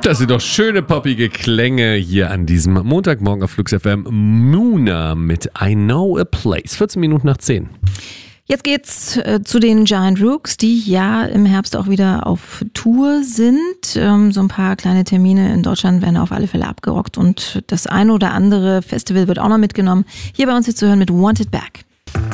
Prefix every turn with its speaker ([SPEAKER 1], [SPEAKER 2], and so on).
[SPEAKER 1] Das sind doch schöne poppige Klänge hier an diesem Montagmorgen auf Flux FM. Muna mit I Know a Place. 14 Minuten nach 10.
[SPEAKER 2] Jetzt geht's zu den Giant Rooks, die ja im Herbst auch wieder auf Tour sind. So ein paar kleine Termine in Deutschland werden auf alle Fälle abgerockt und das ein oder andere Festival wird auch noch mitgenommen. Hier bei uns jetzt zu hören mit Wanted Back.